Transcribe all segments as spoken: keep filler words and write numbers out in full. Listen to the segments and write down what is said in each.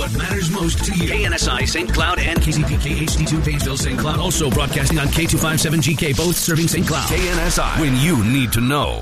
what matters most to you. K N S I Saint Cloud and K Z P K H D two Painesville Saint Cloud. Also broadcasting on K two fifty-seven G K, both serving Saint Cloud. K N S I, when you need to know.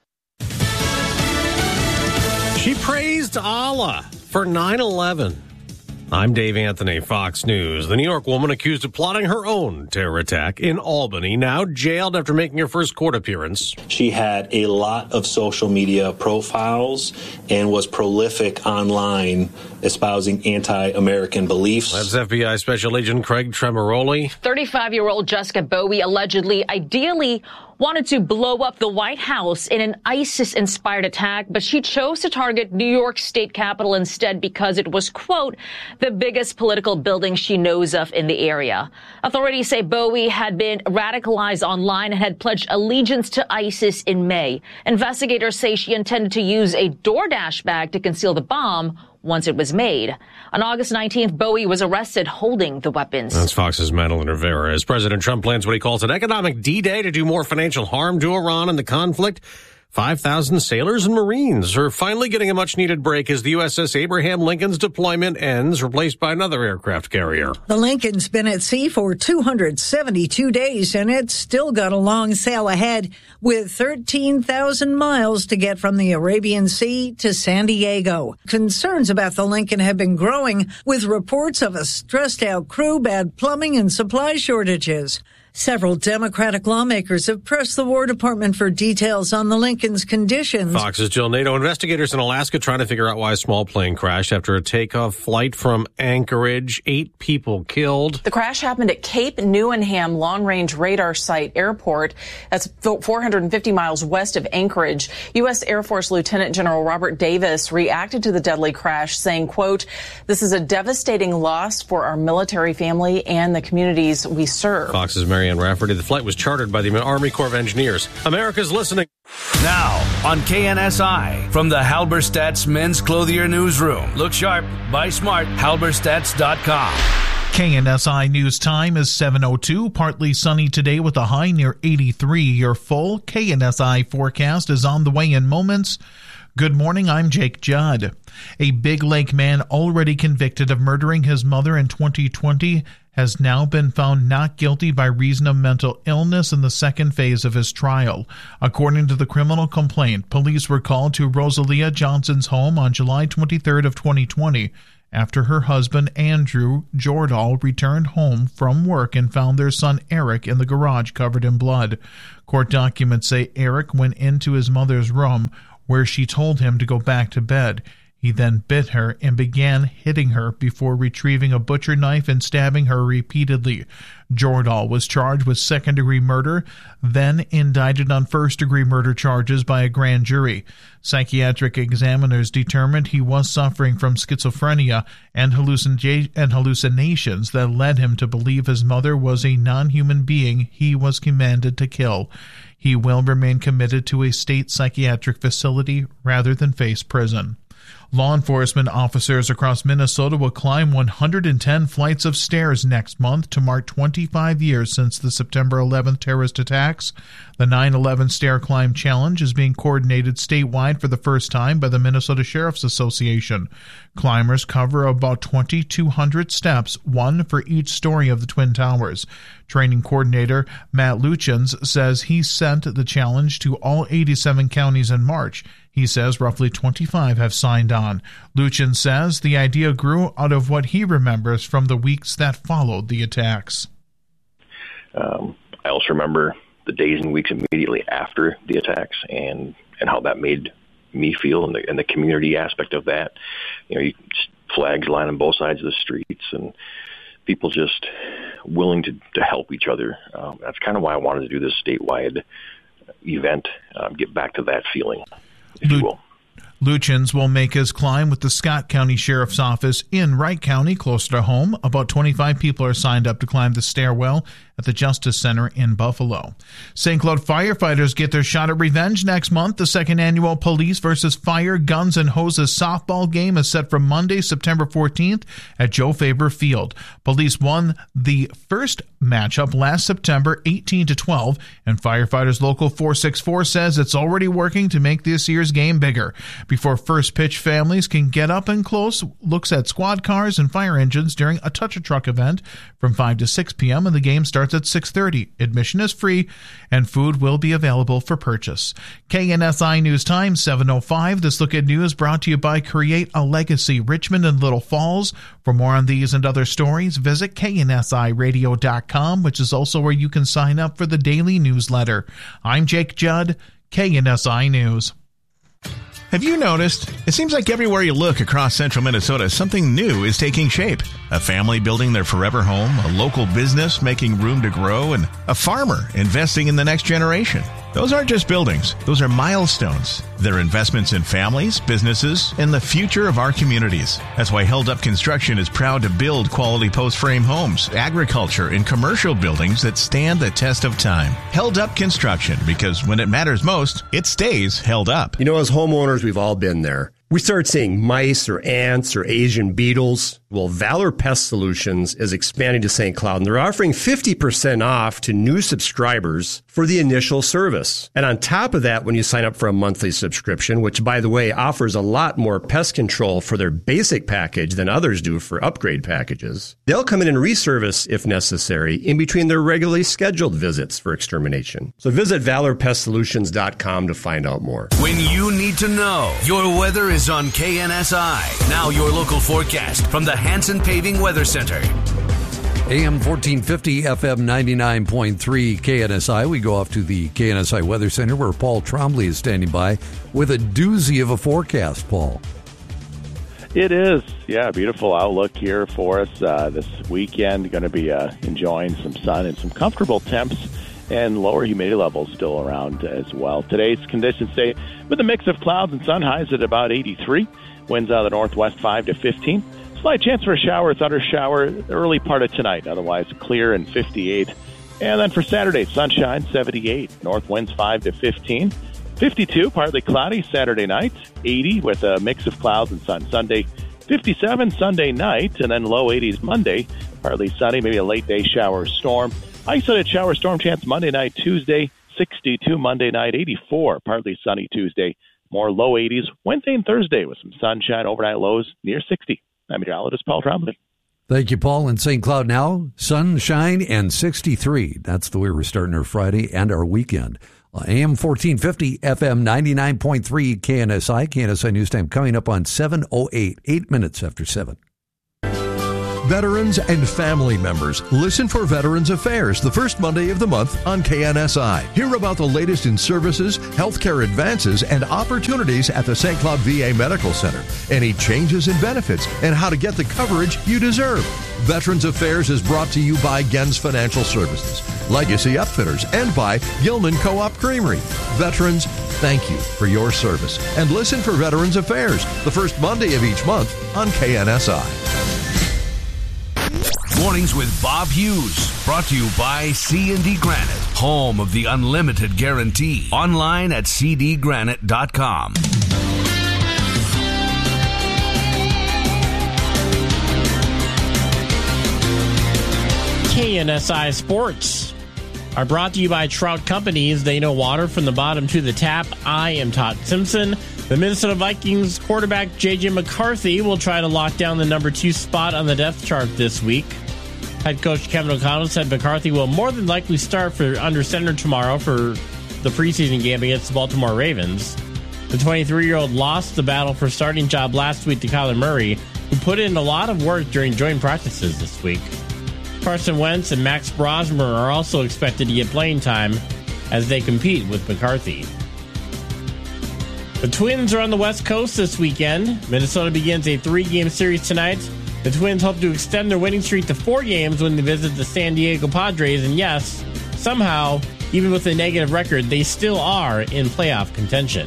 She praised Allah for nine eleven. I'm Dave Anthony, Fox News. The New York woman accused of plotting her own terror attack in Albany, now jailed after making her first court appearance. She had a lot of social media profiles and was prolific online, espousing anti-American beliefs. That's F B I Special Agent Craig Tremoroli. thirty-five-year-old Jessica Bowie allegedly, ideally, wanted to blow up the White House in an ISIS-inspired attack, but she chose to target New York State Capitol instead because it was, quote, the biggest political building she knows of in the area. Authorities say Bowie had been radicalized online and had pledged allegiance to ISIS in May. Investigators say she intended to use a DoorDash bag to conceal the bomb once it was made. On August nineteenth, Bowie was arrested holding the weapons. That's Fox's Madeline Rivera. As President Trump plans what he calls an economic D-Day to do more financial harm to Iran in the conflict, five thousand sailors and Marines are finally getting a much-needed break as the U S S Abraham Lincoln's deployment ends, replaced by another aircraft carrier. The Lincoln's been at sea for two hundred seventy-two days, and it's still got a long sail ahead with thirteen thousand miles to get from the Arabian Sea to San Diego. Concerns about the Lincoln have been growing, with reports of a stressed-out crew, bad plumbing, and supply shortages. Several Democratic lawmakers have pressed the War Department for details on the Lincoln's conditions. Fox's Jill Nato. Investigators in Alaska trying to figure out why a small plane crashed after a takeoff flight from Anchorage. Eight people killed. The crash happened at Cape Newenham Long Range Radar Site Airport. That's four hundred fifty miles west of Anchorage. U S Air Force Lieutenant General Robert Davis reacted to the deadly crash, saying, quote, this is a devastating loss for our military family and the communities we serve. Fox's Mary Marianne Rafferty. The flight was chartered by the Army Corps of Engineers. America's listening. Now on K N S I from the Halberstadt's Men's Clothier Newsroom. Look sharp, buy smart, halberstadts dot com. K N S I News Time is seven oh two. Partly sunny today with a high near eighty-three. Your full K N S I forecast is on the way in moments. Good morning, I'm Jake Judd. A Big Lake man already convicted of murdering his mother in twenty twenty has now been found not guilty by reason of mental illness in the second phase of his trial. According to the criminal complaint, police were called to Rosalia Johnson's home on July twenty-third of twenty twenty after her husband Andrew Jordahl returned home from work and found their son Eric in the garage covered in blood. Court documents say Eric went into his mother's room where she told him to go back to bed. He then bit her and began hitting her before retrieving a butcher knife and stabbing her repeatedly. Jordahl was charged with second-degree murder, then indicted on first-degree murder charges by a grand jury. Psychiatric examiners determined he was suffering from schizophrenia and, hallucin- and hallucinations that led him to believe his mother was a non-human being he was commanded to kill. He will remain committed to a state psychiatric facility rather than face prison. Law enforcement officers across Minnesota will climb one hundred ten flights of stairs next month to mark twenty-five years since the September eleventh terrorist attacks. The nine eleven Stair Climb Challenge is being coordinated statewide for the first time by the Minnesota Sheriff's Association. Climbers cover about twenty-two hundred steps, one for each story of the Twin Towers. Training coordinator Matt Luchins says he sent the challenge to all eighty-seven counties in March. He says roughly twenty-five have signed on. Luchins says the idea grew out of what he remembers from the weeks that followed the attacks. Um, I also remember the days and weeks immediately after the attacks and, and how that made me feel and the, and the community aspect of that. You know, you, flags lining both sides of the streets and people just willing to, to help each other. Um, that's kind of why I wanted to do this statewide event, um, get back to that feeling, if you will. Luchins will make his climb with the Scott County Sheriff's Office in Wright County, closer to home. About twenty-five people are signed up to climb the stairwell at the Justice Center in Buffalo. Saint Cloud firefighters get their shot at revenge next month. The second annual Police versus Fire Guns and Hoses softball game is set for Monday, September fourteenth at Joe Faber Field. Police won the first matchup last September, eighteen to twelve, and Firefighters Local four sixty-four says it's already working to make this year's game bigger. Before first pitch, families can get up and close looks at squad cars and fire engines during a Touch a Truck event from five to six p.m. and the game starts at six thirty. Admission is free and food will be available for purchase. K N S I News Time, seven oh five. This look at news brought to you by Create a Legacy, Richmond and Little Falls. For more on these and other stories, visit K N S I radio dot com, which is also where you can sign up for the daily newsletter. I'm Jake Judd, K N S I News. Have you noticed? It seems like everywhere you look across central Minnesota, something new is taking shape. A family building their forever home, a local business making room to grow, and a farmer investing in the next generation. Those aren't just buildings. Those are milestones. They're investments in families, businesses, and the future of our communities. That's why Held Up Construction is proud to build quality post-frame homes, agriculture, and commercial buildings that stand the test of time. Held Up Construction, because when it matters most, it stays held up. You know, as homeowners, we've all been there. We start seeing mice or ants or Asian beetles. Well, Valor Pest Solutions is expanding to Saint Cloud, and they're offering fifty percent off to new subscribers for the initial service. And on top of that, when you sign up for a monthly subscription, which, by the way, offers a lot more pest control for their basic package than others do for upgrade packages, they'll come in and reservice, if necessary, in between their regularly scheduled visits for extermination. So visit valor pest solutions dot com to find out more. When you need to know, your weather is on K N S I. Now your local forecast from the Hanson Paving Weather Center. A M fourteen fifty, F M ninety-nine point three K N S I. We go off to the K N S I Weather Center where Paul Trombley is standing by with a doozy of a forecast, Paul. It is. Yeah, beautiful outlook here for us uh, this weekend. Going to be uh, enjoying some sun and some comfortable temps and lower humidity levels still around as well. Today's conditions stay with a mix of clouds and sun, highs at about eighty-three. Winds out of the northwest five to fifteen. Slight chance for a shower, thunder shower, early part of tonight. Otherwise clear and fifty-eight. And then for Saturday, sunshine, seventy-eight. North winds five to fifteen. fifty-two, partly cloudy Saturday night. eighty with a mix of clouds and sun. Sunday, fifty-seven Sunday night. And then low eighties Monday. Partly sunny, maybe a late day shower storm. Isolated shower storm chance Monday night, Tuesday, sixty-two Monday night, eighty-four. Partly sunny Tuesday. More low eighties Wednesday and Thursday with some sunshine, overnight lows near sixty. I'm meteorologist Paul Trombley. Thank you, Paul. In Saint Cloud now, sunshine and sixty-three. That's the way we're starting our Friday and our weekend. Uh, A M fourteen fifty, F M ninety-nine point three K N S I. K N S I News Time coming up on seven oh eight, eight minutes after seven. Veterans and family members, listen for Veterans Affairs the first Monday of the month on K N S I. Hear about the latest in services, healthcare advances, and opportunities at the Saint Cloud V A Medical Center. Any changes in benefits and how to get the coverage you deserve. Veterans Affairs is brought to you by Gens Financial Services, Legacy Upfitters, and by Gilman Co-op Creamery. Veterans, thank you for your service. And listen for Veterans Affairs the first Monday of each month on K N S I. Mornings with Bob Hughes, brought to you by C and D Granite, home of the unlimited guarantee. Online at c d granite dot com. K N S I Sports are brought to you by Trout Companies. They know water from the bottom to the tap. I am Todd Simpson. The Minnesota Vikings quarterback J J McCarthy will try to lock down the number two spot on the depth chart this week. Head coach Kevin O'Connell said McCarthy will more than likely start for under center tomorrow for the preseason game against the Baltimore Ravens. The twenty-three-year-old lost the battle for starting job last week to Kyler Murray, who put in a lot of work during joint practices this week. Carson Wentz and Max Brosmer are also expected to get playing time as they compete with McCarthy. The Twins are on the West Coast this weekend. Minnesota begins a three-game series tonight. The Twins hope to extend their winning streak to four games when they visit the San Diego Padres. And yes, somehow, even with a negative record, they still are in playoff contention.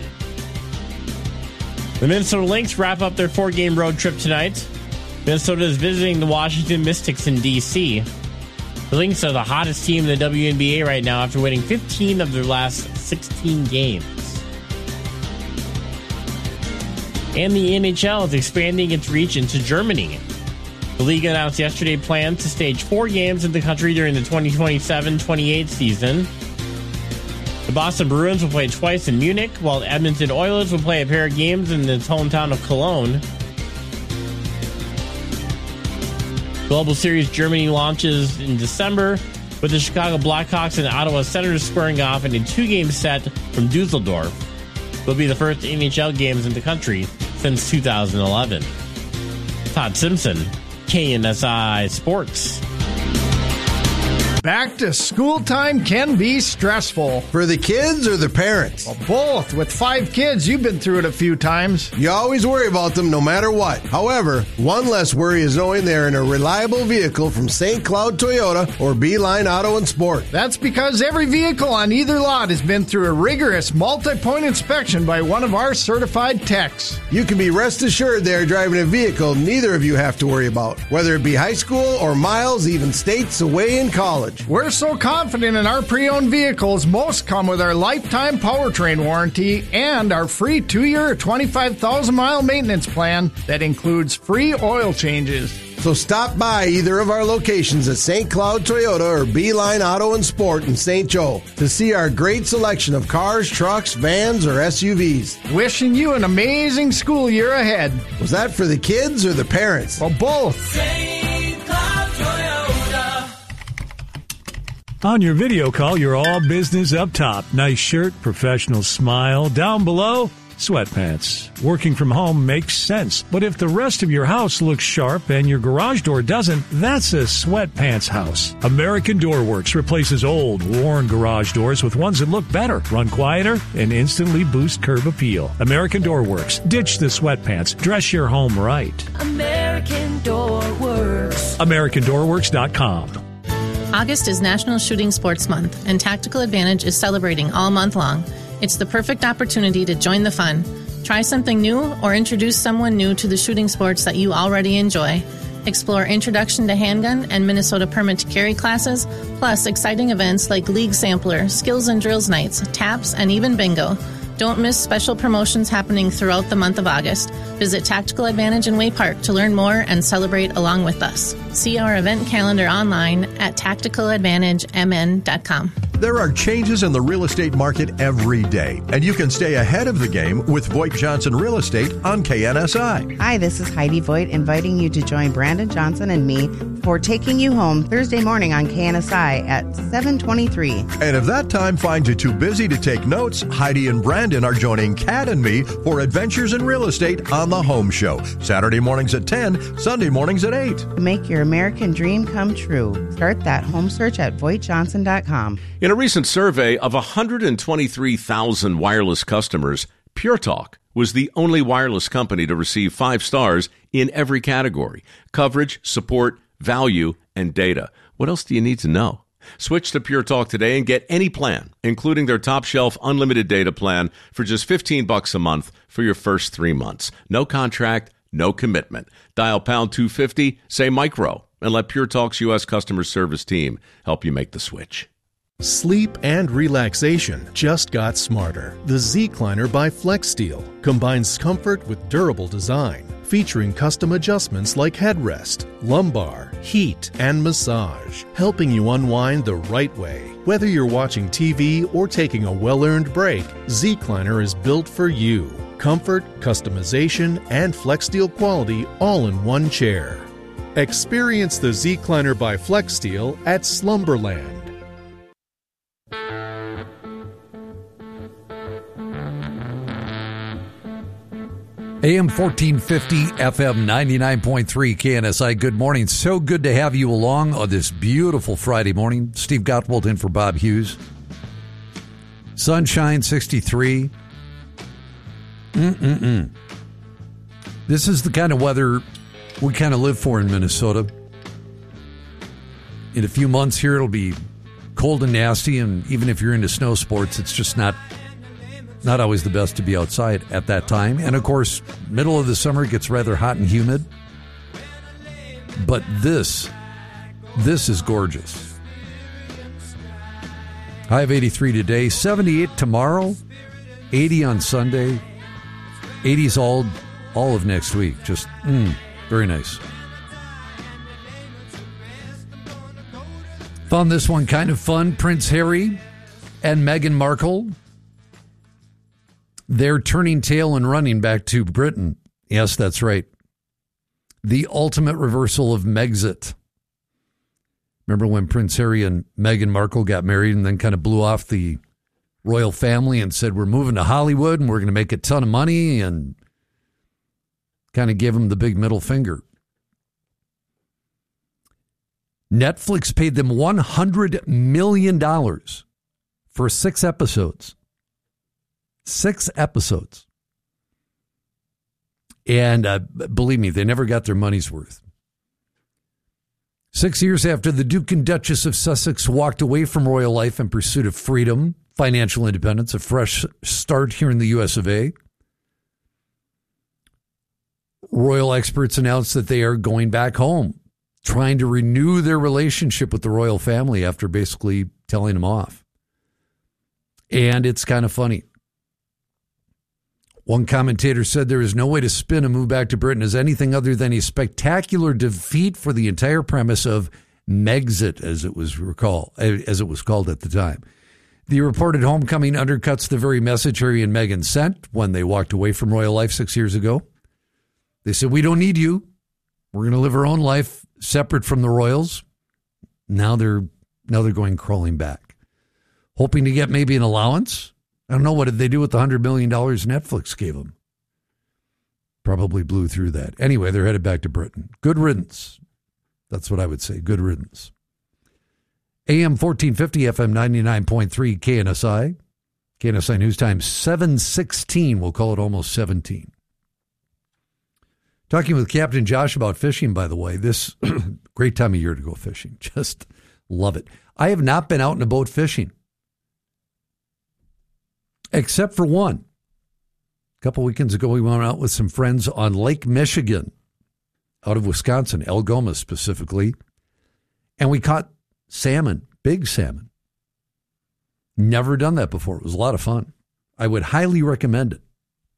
The Minnesota Lynx wrap up their four-game road trip tonight. Minnesota is visiting the Washington Mystics in D C The Lynx are the hottest team in the W N B A right now after winning fifteen of their last sixteen games. And the N H L is expanding its reach into Germany. The league announced yesterday plans to stage four games in the country during the twenty twenty-seven twenty-eight season. The Boston Bruins will play twice in Munich, while the Edmonton Oilers will play a pair of games in its hometown of Cologne. Global Series Germany launches in December, with the Chicago Blackhawks and Ottawa Senators squaring off in a two-game set from Dusseldorf. They'll be the first N H L games in the country since two thousand eleven. Todd Simpson, K N S I Sports. Back to school time can be stressful. For the kids or the parents? Well, both. With five kids, you've been through it a few times. You always worry about them no matter what. However, one less worry is knowing they're in a reliable vehicle from Saint Cloud Toyota or Beeline Auto and Sport. That's because every vehicle on either lot has been through a rigorous multi-point inspection by one of our certified techs. You can be rest assured they're driving a vehicle neither of you have to worry about, whether it be high school or miles, even states away in college. We're so confident in our pre-owned vehicles, most come with our lifetime powertrain warranty and our free two-year, twenty-five thousand mile maintenance plan that includes free oil changes. So stop by either of our locations at Saint Cloud Toyota or Beeline Auto and Sport in Saint Joe to see our great selection of cars, trucks, vans, or S U Vs. Wishing you an amazing school year ahead. Was that for the kids or the parents? Well, both. Saint Cloud Toyota. On your video call, you're all business up top. Nice shirt, professional smile. Down below, sweatpants. Working from home makes sense. But if the rest of your house looks sharp and your garage door doesn't, that's a sweatpants house. American Door Works replaces old, worn garage doors with ones that look better, run quieter, and instantly boost curb appeal. American Door Works. Ditch the sweatpants. Dress your home right. American Door Works. American Door Works dot com. August is National Shooting Sports Month, and Tactical Advantage is celebrating all month long. It's the perfect opportunity to join the fun. Try something new or introduce someone new to the shooting sports that you already enjoy. Explore Introduction to Handgun and Minnesota Permit to Carry classes, plus exciting events like League Sampler, Skills and Drills Nights, Taps, and even Bingo. Don't miss special promotions happening throughout the month of August. Visit Tactical Advantage in Way Park to learn more and celebrate along with us. See our event calendar online at tactical advantage m n dot com. There are changes in the real estate market every day, and you can stay ahead of the game with Voigt Johnson Real Estate on K N S I. Hi, this is Heidi Voigt, inviting you to join Brandon Johnson and me for Taking You Home Thursday morning on K N S I at seven twenty-three. And if that time finds you too busy to take notes, Heidi and Brandon are joining Kat and me for Adventures in Real Estate on the Home Show. Saturday mornings at ten, Sunday mornings at eight. Make your American dream come true. Start that home search at voigt johnson dot com. In a recent survey of one hundred twenty-three thousand wireless customers, Pure Talk was the only wireless company to receive five stars in every category: coverage, support, value, and data. What else do you need to know? Switch to Pure Talk today and get any plan, including their top shelf unlimited data plan for just fifteen bucks a month for your first three months. No contract, no commitment. Dial pound two fifty, say micro, and let Pure Talk's U S customer service team help you make the switch. Sleep and relaxation just got smarter. The Z-Cliner by FlexSteel combines comfort with durable design, featuring custom adjustments like headrest, lumbar, heat, and massage, helping you unwind the right way. Whether you're watching T V or taking a well-earned break, Z-Cliner is built for you. Comfort, customization, and FlexSteel quality all in one chair. Experience the Z-Cliner by FlexSteel at Slumberland. A M fourteen fifty, F M ninety-nine point three, K N S I. Good morning. So good to have you along on this beautiful Friday morning. Steve Gottwald in for Bob Hughes. Sunshine, sixty-three. Mm-mm-mm. This is the kind of weather we kind of live for in Minnesota. In a few months here, it'll be cold and nasty, and even if you're into snow sports, it's just not not always the best to be outside at that time. And, of course, middle of the summer gets rather hot and humid. But this, this is gorgeous. High of eighty-three today, seventy-eight tomorrow, eighty on Sunday, eighties all, all of next week. Just, mm, very nice. Found this one kind of fun. Prince Harry and Meghan Markle, they're turning tail and running back to Britain. Yes, that's right. The ultimate reversal of Megxit. Remember when Prince Harry and Meghan Markle got married and then kind of blew off the royal family and said, we're moving to Hollywood and we're going to make a ton of money, and kind of gave them the big middle finger. Netflix paid them one hundred million dollars for six episodes. Six episodes. And uh, believe me, they never got their money's worth. Six years after the Duke and Duchess of Sussex walked away from royal life in pursuit of freedom, financial independence, a fresh start here in the U S of A, royal experts announced that they are going back home, trying to renew their relationship with the royal family after basically telling them off. And it's kind of funny. One commentator said there is no way to spin a move back to Britain as anything other than a spectacular defeat for the entire premise of Megxit, as it was recall, as it was called at the time. The reported homecoming undercuts the very message Harry and Meghan sent when they walked away from royal life six years ago. They said, we don't need you. We're going to live our own life separate from the royals. Now they're now they're going crawling back, hoping to get maybe an allowance. I don't know, what did they do with the one hundred million dollars Netflix gave them? Probably blew through that. Anyway, they're headed back to Britain. Good riddance. That's what I would say. Good riddance. A M fourteen fifty, F M ninety-nine point three, K N S I. K N S I News Time, seven sixteen. We'll call it almost seventeen. Talking with Captain Josh about fishing, by the way. This great time of year to go fishing. Just love it. I have not been out in a boat fishing. Except for one. A couple weekends ago, we went out with some friends on Lake Michigan, out of Wisconsin, Algoma specifically, and we caught salmon, big salmon. Never done that before. It was a lot of fun. I would highly recommend it.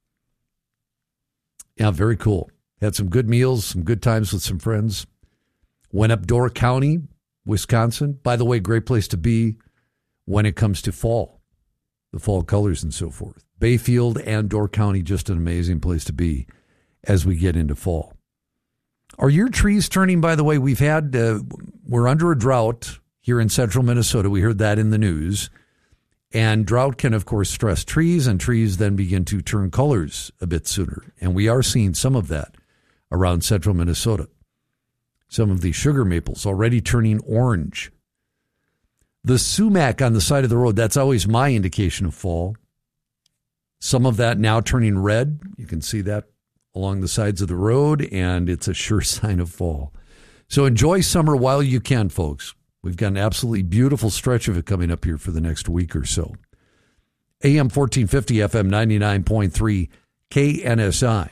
Yeah, very cool. Had some good meals, some good times with some friends. Went up Door County, Wisconsin. By the way, great place to be when it comes to fall. The fall colors and so forth. Bayfield and Door County, just an amazing place to be as we get into fall. Are your trees turning, by the way? We've had, uh, we're under a drought here in central Minnesota. We heard that in the news. And drought can, of course, stress trees, and trees then begin to turn colors a bit sooner. And we are seeing some of that around central Minnesota. Some of the sugar maples already turning orange. The sumac on the side of the road, that's always my indication of fall. Some of that now turning red. You can see that along the sides of the road, and it's a sure sign of fall. So enjoy summer while you can, folks. We've got an absolutely beautiful stretch of it coming up here for the next week or so. A M fourteen fifty, F M ninety-nine point three, K N S I.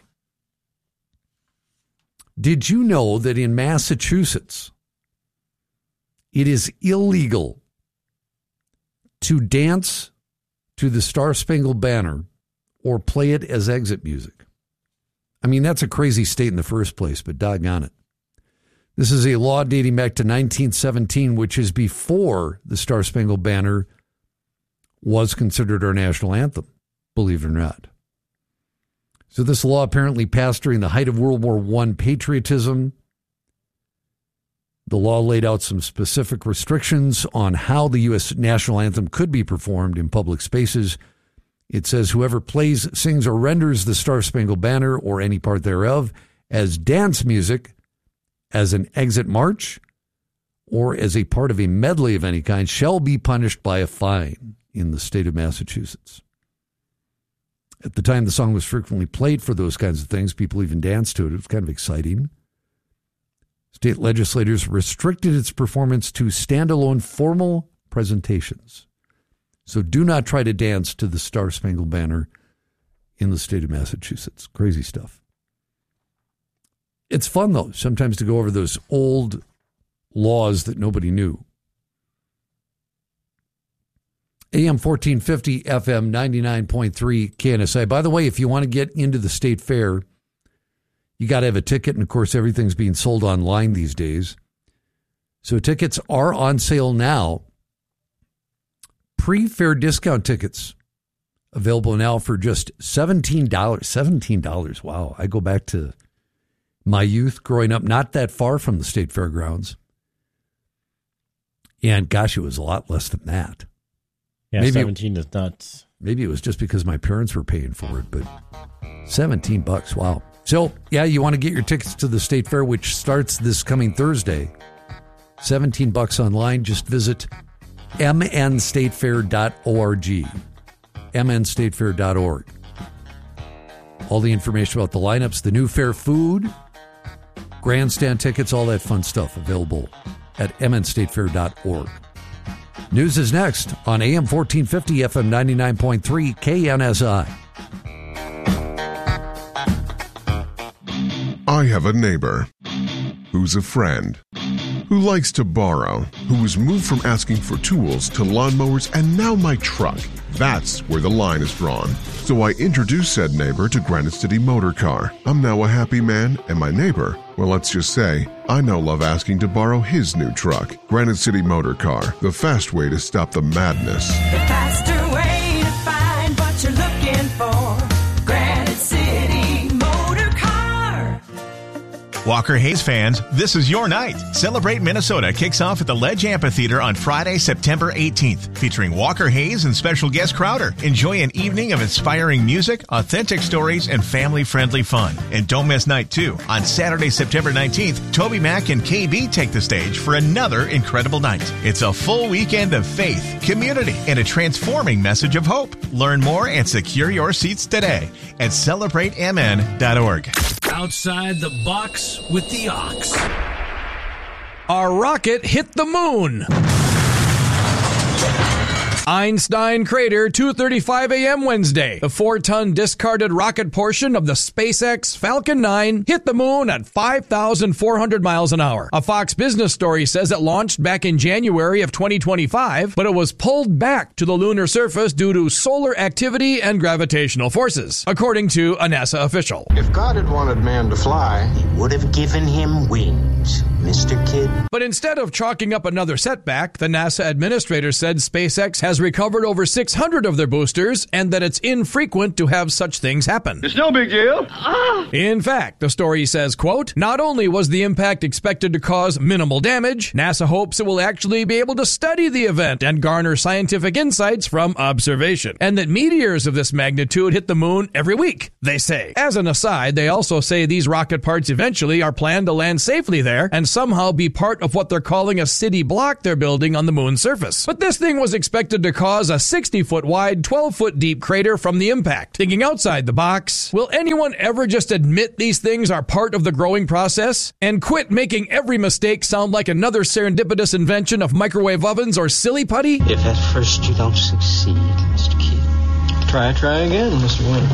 Did you know that in Massachusetts, it is illegal to dance to the Star-Spangled Banner or play it as exit music? I mean, that's a crazy state in the first place, but doggone it. This is a law dating back to nineteen seventeen, which is before the Star-Spangled Banner was considered our national anthem, believe it or not. So this law apparently passed during the height of World War One patriotism. The law laid out some specific restrictions on how the U S national anthem could be performed in public spaces. It says whoever plays, sings, or renders the Star-Spangled Banner or any part thereof as dance music, as an exit march, or as a part of a medley of any kind shall be punished by a fine in the state of Massachusetts. At the time the song was frequently played for those kinds of things, people even danced to it. It was kind of exciting. State legislators restricted its performance to standalone formal presentations. So do not try to dance to the Star-Spangled Banner in the state of Massachusetts. Crazy stuff. It's fun, though, sometimes to go over those old laws that nobody knew. A M fourteen fifty, F M ninety-nine point three, K N S I. By the way, if you want to get into the state fair, you got to have a ticket, and of course, everything's being sold online these days. So tickets are on sale now. Pre-fair discount tickets available now for just seventeen dollars. seventeen dollars. Wow. I go back to my youth growing up not that far from the state fairgrounds. And gosh, it was a lot less than that. Yeah, maybe seventeen is nuts. Maybe it was just because my parents were paying for it, but seventeen bucks. Wow. So, yeah, you want to get your tickets to the state fair, which starts this coming Thursday. seventeen bucks online. Just visit m n state fair dot org. m n state fair dot org. All the information about the lineups, the new fair food, grandstand tickets, all that fun stuff available at m n state fair dot org. News is next on A M fourteen fifty, F M ninety-nine point three, K N S I. I have a neighbor who's a friend, who likes to borrow, who was moved from asking for tools to lawnmowers and now my truck. That's where the line is drawn. So I introduced said neighbor to Granite City Motor Car. I'm now a happy man, and my neighbor, well, let's just say, I now love asking to borrow his new truck. Granite City Motor Car, the fast way to stop the madness. The faster way to find what you're looking for. Granite City Motor Car. Walker Hayes fans, this is your night. Celebrate Minnesota kicks off at the Ledge Amphitheater on Friday, September eighteenth, featuring Walker Hayes and special guest Crowder. Enjoy an evening of inspiring music, authentic stories, and family-friendly fun. And don't miss night two. On Saturday, September nineteenth, Toby Mac and K B take the stage for another incredible night. It's a full weekend of faith, community, and a transforming message of hope. Learn more and secure your seats today at celebrate m n dot org. Outside the box with the ox. Our rocket hit the moon. Einstein Crater, two thirty-five a.m. Wednesday. The four-ton discarded rocket portion of the SpaceX Falcon nine hit the moon at five thousand four hundred miles an hour. A Fox Business story says it launched back in January of twenty twenty-five, but it was pulled back to the lunar surface due to solar activity and gravitational forces, according to a NASA official. If God had wanted man to fly, he would have given him wings, Mister Kid. But instead of chalking up another setback, the NASA administrator said SpaceX has recovered over six hundred of their boosters and that it's infrequent to have such things happen. It's no big deal. Ah. In fact, the story says, quote, not only was the impact expected to cause minimal damage, NASA hopes it will actually be able to study the event and garner scientific insights from observation, and that meteors of this magnitude hit the moon every week, they say. As an aside, they also say these rocket parts eventually are planned to land safely there and somehow be part of what they're calling a city block they're building on the moon's surface. But this thing was expected to cause a sixty-foot wide, twelve-foot deep crater from the impact. Thinking outside the box, will anyone ever just admit these things are part of the growing process and quit making every mistake sound like another serendipitous invention of microwave ovens or silly putty? If at first you don't succeed, Mister Kid, try, try again, Mister Wayne.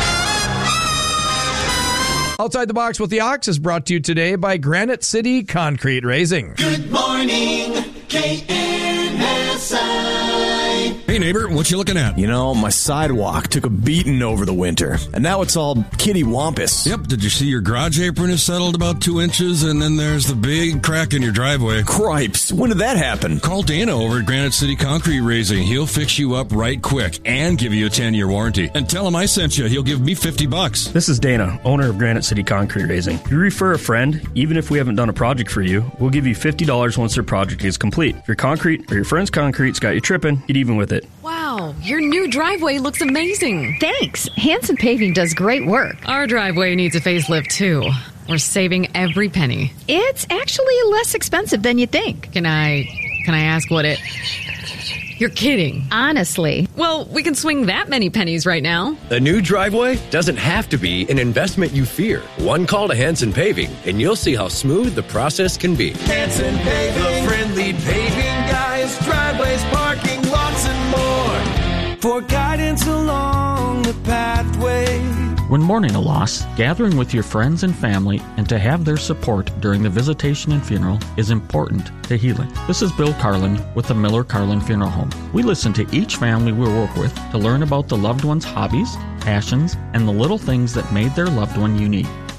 Outside the Box with the Ox is brought to you today by Granite City Concrete Raising. Good morning, K N S I. Hey neighbor, what you looking at? You know, my sidewalk took a beating over the winter, and now it's all kitty-wampus. Yep, did you see your garage apron is settled about two inches, and then there's the big crack in your driveway? Cripes, when did that happen? Call Dana over at Granite City Concrete Raising. He'll fix you up right quick and give you a ten-year warranty. And tell him I sent you. He'll give me fifty bucks. This is Dana, owner of Granite City Concrete Raising. If you refer a friend, even if we haven't done a project for you, we'll give you fifty dollars once their project is complete. If your concrete or your friend's concrete's got you tripping, get even with it. Wow, your new driveway looks amazing. Thanks. Hanson Paving does great work. Our driveway needs a facelift, too. We're saving every penny. It's actually less expensive than you think. Can I, can I ask what it... You're kidding. Honestly. Well, we can swing that many pennies right now. A new driveway doesn't have to be an investment you fear. One call to Hanson Paving, and you'll see how smooth the process can be. Hanson Paving, the friendly paving guys, driveways, parking lots, and more. For guidance along the pathway. When mourning a loss, gathering with your friends and family and to have their support during the visitation and funeral is important to healing. This is Bill Carlin with the Miller Carlin Funeral Home. We listen to each family we work with to learn about the loved one's hobbies, passions, and the little things that made their loved one unique.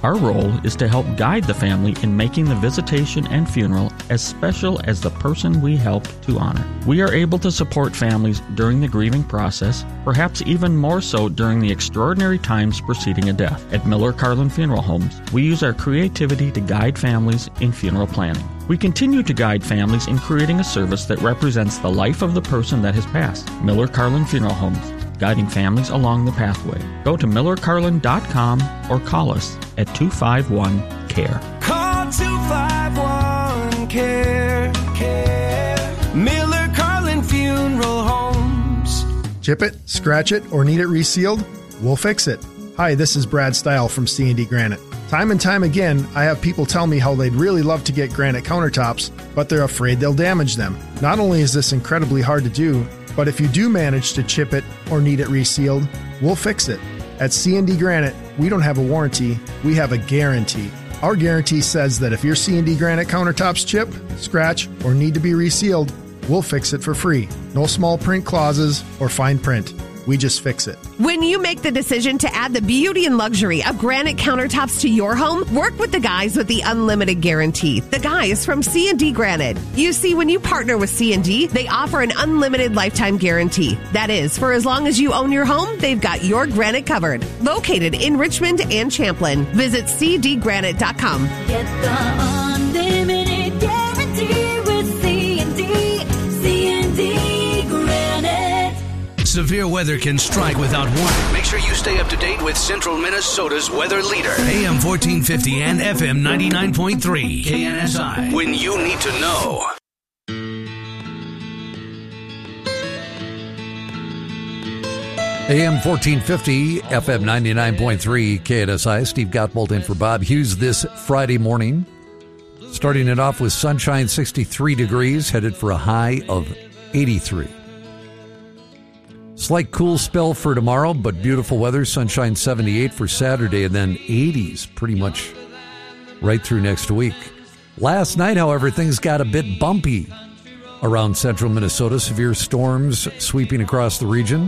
Our role is to help guide the family in making the visitation and funeral as special as the person we help to honor. We are able to support families during the grieving process, perhaps even more so during the extraordinary times preceding a death. At Miller Carlin Funeral Homes, we use our creativity to guide families in funeral planning. We continue to guide families in creating a service that represents the life of the person that has passed. Miller Carlin Funeral Homes, guiding families along the pathway. Go to miller carlin dot com or call us at two five one, C A R E. Call two five one, C A R E. C A R E. Miller Carlin Funeral Homes. Chip it, scratch it, or need it resealed? We'll fix it. Hi, this is Brad Stile from C and D Granite. Time and time again, I have people tell me how they'd really love to get granite countertops, but they're afraid they'll damage them. Not only is this incredibly hard to do, but if you do manage to chip it or need it resealed, we'll fix it. At C and D Granite, we don't have a warranty, we have a guarantee. Our guarantee says that if your C and D Granite countertops chip, scratch, or need to be resealed, we'll fix it for free. No small print clauses or fine print. We just fix it. When you make the decision to add the beauty and luxury of granite countertops to your home, work with the guys with the unlimited guarantee. The guys from C and D Granite. You see, when you partner with C and D, they offer an unlimited lifetime guarantee. That is, for as long as you own your home, they've got your granite covered. Located in Richmond and Champlin. Visit c d granite dot com. Get the unlimited guarantee with C and D. C and D Granite. Severe weather can strike without warning. Make sure you stay up to date with Central Minnesota's weather leader. A M fourteen fifty and F M ninety-nine point three. K N S I. When you need to know. A M fourteen fifty, F M ninety-nine point three, K N S I. Steve Gottbolt in for Bob Hughes this Friday morning. Starting it off with sunshine, sixty-three degrees, headed for a high of eighty-three. Slight cool spell for tomorrow, but beautiful weather. Sunshine seventy-eight for Saturday, and then eighties pretty much right through next week. Last night, however, things got a bit bumpy around central Minnesota. Severe storms sweeping across the region.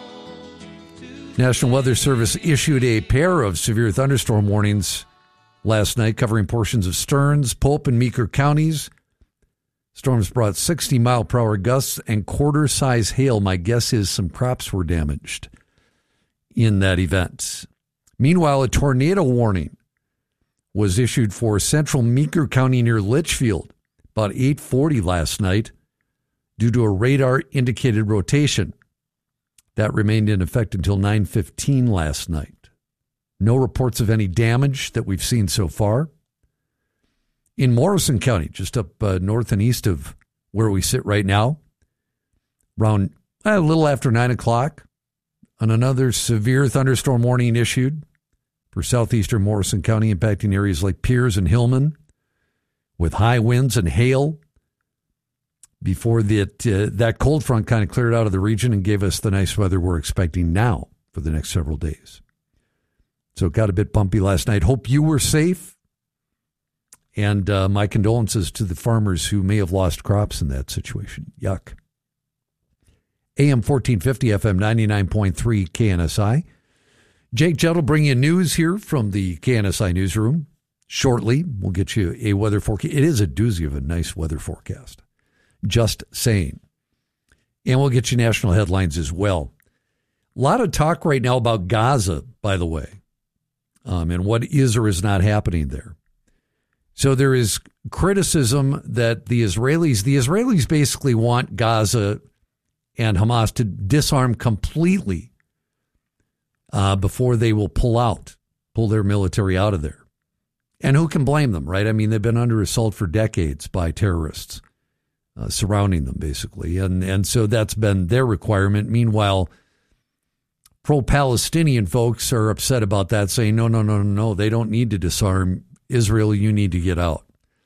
National Weather Service issued a pair of severe thunderstorm warnings last night, covering portions of Stearns, Pope, and Meeker counties. Storms brought sixty mile per hour gusts and quarter-size hail. My guess is some crops were damaged in that event. Meanwhile, a tornado warning was issued for central Meeker County near Litchfield about eight forty last night due to a radar-indicated rotation. That remained in effect until nine fifteen last night. No reports of any damage that we've seen so far. In Morrison County, just up uh, north and east of where we sit right now, around uh, a little after nine o'clock, and another severe thunderstorm warning issued for southeastern Morrison County, impacting areas like Piers and Hillman, with high winds and hail. Before that, uh, that cold front kind of cleared out of the region and gave us the nice weather we're expecting now for the next several days. So it got a bit bumpy last night. Hope you were safe. And uh, my condolences to the farmers who may have lost crops in that situation. Yuck. A M fourteen fifty, F M ninety-nine point three, K N S I. Jake Judd will bring you news here from the K N S I newsroom shortly. We'll get you a weather forecast. It is a doozy of a nice weather forecast. Just saying. And we'll get you national headlines as well. A lot of talk right now about Gaza, by the way, um, and what is or is not happening there. So there is criticism that the Israelis, the Israelis basically want Gaza and Hamas to disarm completely uh, before they will pull out, pull their military out of there. And who can blame them, right? I mean, they've been under assault for decades by terrorists uh, surrounding them, basically. And, and so that's been their requirement. Meanwhile, pro-Palestinian folks are upset about that, saying, no, no, no, no, no, they don't need to disarm Israel, you need to get out.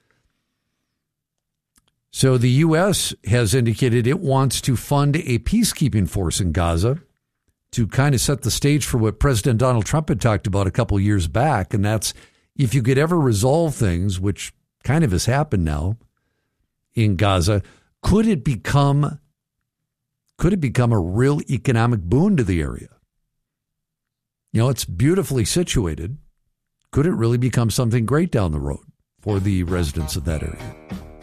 So the U S has indicated it wants to fund a peacekeeping force in Gaza to kind of set the stage for what President Donald Trump had talked about a couple years back, and that's if you could ever resolve things, which kind of has happened now in Gaza, could it become could it become a real economic boon to the area? You know, it's beautifully situated. could it really become something great down the road for the residents of that area?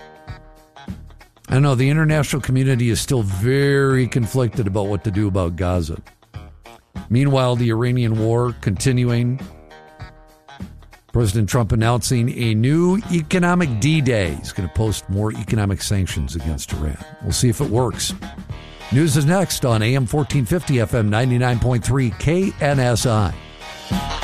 I know the international community is still very conflicted about what to do about Gaza. Meanwhile, the Iranian war continuing. President Trump announcing a new economic D-Day. He's going to post more economic sanctions against Iran. We'll see if it works. News is next on A M fourteen fifty, F M ninety-nine point three, K N S I.